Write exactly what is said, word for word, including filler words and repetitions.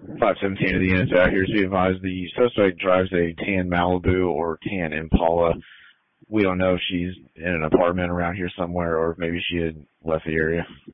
five seventeen of the units out here. So we advise the suspect drives a tan Malibu or tan Impala. We don't know if she's in an apartment around here somewhere or maybe she had left the area.